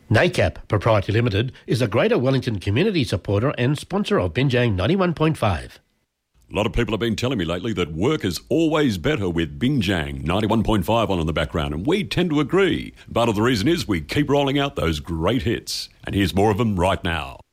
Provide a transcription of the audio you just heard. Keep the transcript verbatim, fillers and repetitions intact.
NACAP Proprietary Limited is a Greater Wellington community supporter and sponsor of Binjang ninety-one point five. A lot of people have been telling me lately that work is always better with Binjang ninety-one point five on in the background, and we tend to agree. Part of the reason is we keep rolling out those great hits, and here's more of them right now.